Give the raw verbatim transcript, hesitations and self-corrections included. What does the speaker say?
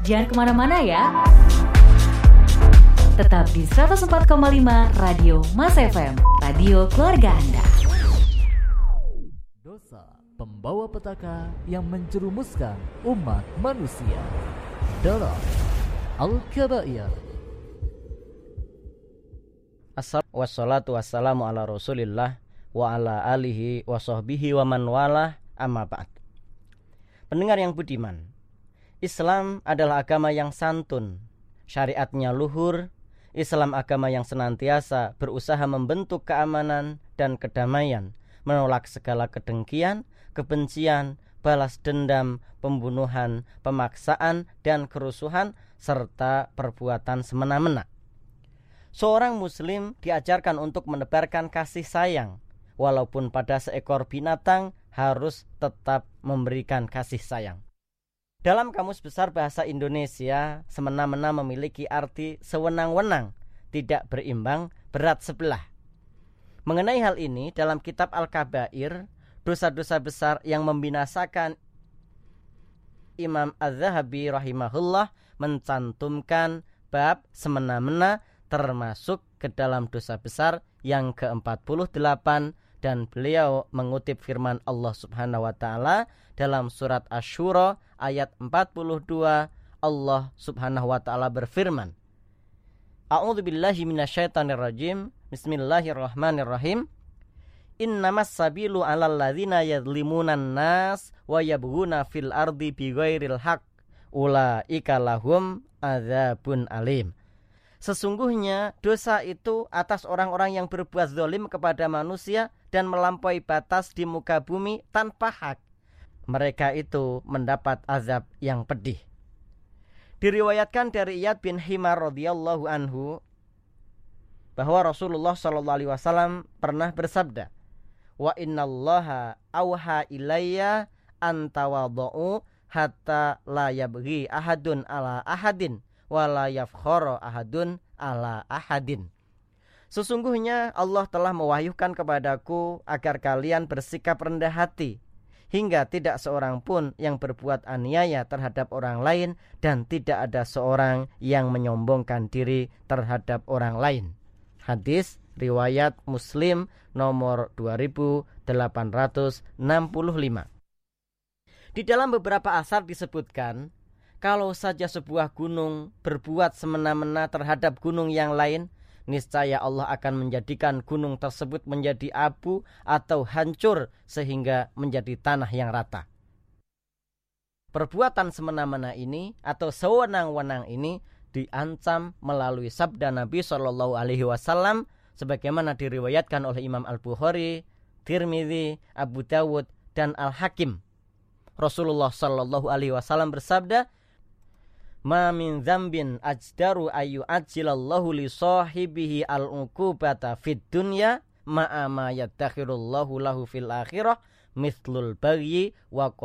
Jangan kemana-mana ya. Tetap di seratus empat koma lima Radio Mas F M, radio keluarga Anda. Dosa pembawa petaka yang menjerumuskan umat manusia dalam Al-Kabair. Wassalatu wassalamu ala rasulillah wa ala alihi wa sahbihi wa man walah, amma ba'd. Pendengar yang budiman, Islam adalah agama yang santun, syariatnya luhur. Islam agama yang senantiasa berusaha membentuk keamanan dan kedamaian, menolak segala kedengkian, kebencian, balas dendam, pembunuhan, pemaksaan, dan kerusuhan, serta perbuatan semena-mena. Seorang muslim diajarkan untuk menebarkan kasih sayang, walaupun pada seekor binatang harus tetap memberikan kasih sayang. Dalam Kamus Besar Bahasa Indonesia, semena-mena memiliki arti sewenang-wenang, tidak berimbang, berat sebelah. Mengenai hal ini, dalam kitab Al-Kabair, dosa-dosa besar yang membinasakan, Imam Az-Zahabi rahimahullah mencantumkan bab semena-mena termasuk ke dalam dosa besar yang ke empat puluh delapan, dan beliau mengutip firman Allah Subhanahu wa taala dalam surat Asy-Syura ayat empat puluh dua. Allah Subhanahu wa taala berfirman, A'udzubillahi minasyaitonirrajim. Bismillahirrahmanirrahim. Innamas sabilu 'alal ladzina yadhlimunan nas wa yabghuna fil ardi bighairil haqq ulaika lahum adzabun alim. Sesungguhnya dosa itu atas orang-orang yang berbuat zalim kepada manusia dan melampaui batas di muka bumi tanpa hak. Mereka itu mendapat azab yang pedih. Diriwayatkan dari Iyad bin Himar radhiyallahu anhu bahwa Rasulullah shallallahu alaihi wasallam pernah bersabda, Wa innallaha awha ilayya an tawadhu'u hatta la yabghi ahadun ala ahadin wala yafkhara ahadun ala ahadin. Sesungguhnya Allah telah mewahyukan kepadaku agar kalian bersikap rendah hati, hingga tidak seorang pun yang berbuat aniaya terhadap orang lain, dan tidak ada seorang yang menyombongkan diri terhadap orang lain. Hadis riwayat Muslim nomor dua ribu delapan ratus enam puluh lima. Di dalam beberapa asar disebutkan, kalau saja sebuah gunung berbuat semena-mena terhadap gunung yang lain, niscaya Allah akan menjadikan gunung tersebut menjadi abu atau hancur sehingga menjadi tanah yang rata. Perbuatan semena-mena ini atau sewenang-wenang ini diancam melalui sabda Nabi shallallahu alaihi wasallam sebagaimana diriwayatkan oleh Imam Al-Bukhari, Tirmidzi, Abu Dawud, dan Al-Hakim. Rasulullah shallallahu alaihi wasallam bersabda, Ma min dzambin ajdaru ayu ajjilallahu li sahibihi al-uqubata fid dunya ma'a ma yattakhirullahu lahu fil akhirah mithlul bagyi wa